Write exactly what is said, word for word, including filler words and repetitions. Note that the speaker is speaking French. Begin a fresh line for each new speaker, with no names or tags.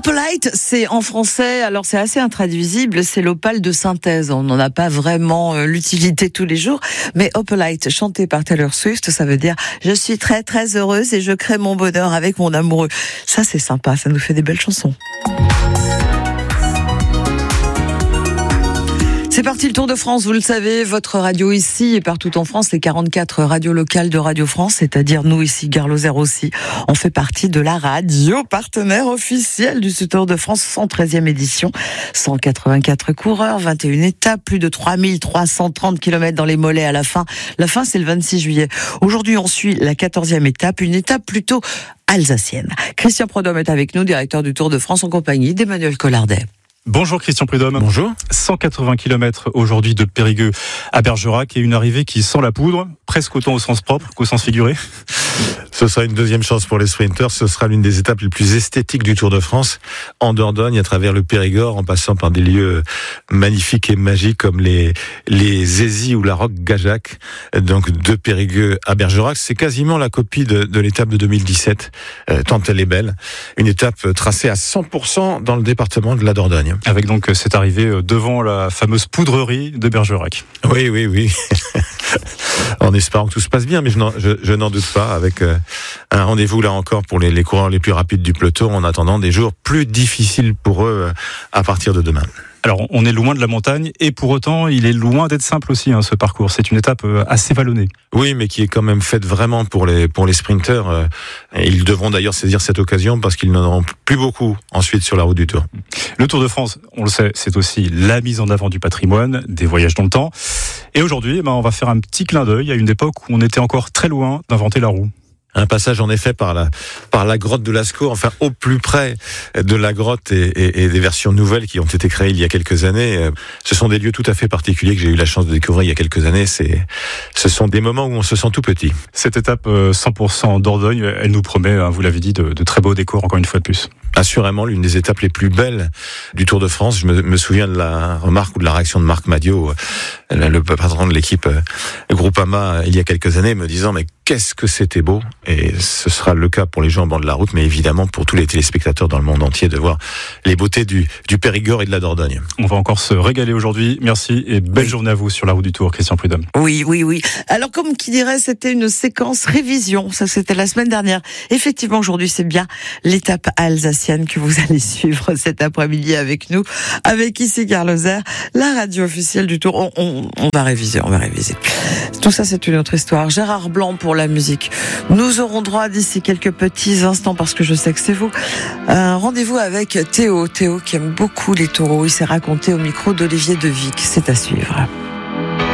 Opalite, c'est en français, alors c'est assez intraduisible, c'est l'opale de synthèse. On n'en a pas vraiment euh, l'utilité tous les jours, mais Opalite, chanté par Taylor Swift, ça veut dire je suis très très heureuse et je crée mon bonheur avec mon amoureux. Ça c'est sympa, ça nous fait des belles chansons. C'est parti, le Tour de France, vous le savez, votre radio ici et partout en France, les quarante-quatre radios locales de Radio France, c'est-à-dire nous ici, Gare Lozère aussi, on fait partie de la radio partenaire officielle du Tour de France, cent treizième édition, cent quatre-vingt-quatre coureurs, vingt et une étapes, plus de trois mille trois cent trente kilomètres dans les mollets à la fin. La fin, c'est le vingt-six juillet. Aujourd'hui, on suit la quatorzième étape, une étape plutôt alsacienne. Christian Prudhomme est avec nous, directeur du Tour de France, en compagnie d'Emmanuel Collardet.
Bonjour Christian Prudhomme.
Bonjour.
cent quatre-vingts kilomètres aujourd'hui de Périgueux à Bergerac et une arrivée qui sent la poudre, presque autant au sens propre qu'au sens figuré.
Ce sera une deuxième chance pour les sprinters. Ce sera l'une des étapes les plus esthétiques du Tour de France, en Dordogne, à travers le Périgord, en passant par des lieux magnifiques et magiques comme les les Aisies ou la Roque-Gajac. Donc de Périgueux à Bergerac, c'est quasiment la copie de, de l'étape de deux mille dix-sept, euh, tant elle est belle. Une étape tracée à cent pour cent dans le département de la Dordogne.
Avec donc cette arrivée devant la fameuse poudrerie de Bergerac.
Oui, oui, oui. En espérant que tout se passe bien, mais je n'en, je, je n'en doute pas, avec euh, un rendez-vous là encore pour les, les coureurs les plus rapides du peloton, en attendant des jours plus difficiles pour eux euh, à partir de demain.
Alors, on est loin de la montagne et pour autant, il est loin d'être simple aussi, hein, ce parcours. C'est une étape assez vallonnée.
Oui, mais qui est quand même faite vraiment pour les pour les sprinteurs. Ils devront d'ailleurs saisir cette occasion parce qu'ils n'en auront plus beaucoup ensuite sur la route du Tour.
Le Tour de France, on le sait, c'est aussi la mise en avant du patrimoine, des voyages dans le temps. Et aujourd'hui, eh ben, on va faire un petit clin d'œil à une époque où on était encore très loin d'inventer la roue.
Un passage en effet par la par la grotte de Lascaux, enfin au plus près de la grotte et, et, et des versions nouvelles qui ont été créées il y a quelques années. Ce sont des lieux tout à fait particuliers que j'ai eu la chance de découvrir il y a quelques années. C'est ce sont des moments où on se sent tout petit.
Cette étape cent pour cent Dordogne, elle nous promet, vous l'avez dit, de, de très beaux décors encore une fois de plus.
Assurément l'une des étapes les plus belles du Tour de France. Je me, me souviens de la remarque ou de la réaction de Marc Madiot, le patron de l'équipe Groupama, il y a quelques années, me disant mais qu'est-ce que c'était beau. Et ce sera le cas pour les gens en bord de la route, mais évidemment pour tous les téléspectateurs dans le monde entier de voir les beautés du, du Périgord et de la Dordogne.
On va encore se régaler aujourd'hui. Merci et belle oui. journée à vous sur la route du Tour, Christian Prudhomme.
Oui, oui, oui. Alors comme qui dirait, c'était une séquence révision. Ça, c'était la semaine dernière. Effectivement, aujourd'hui, c'est bien l'étape alsacienne que vous allez suivre cet après-midi avec nous, avec ici Gare Lozère, la radio officielle du Tour. On, on, on va réviser, on va réviser. Tout ça, c'est une autre histoire. Gérard Blanc pour la musique. Nous aurons droit d'ici quelques petits instants, parce que je sais que c'est vous, un rendez-vous avec Théo. Théo qui aime beaucoup les taureaux. Il s'est raconté au micro d'Olivier Devic. C'est à suivre.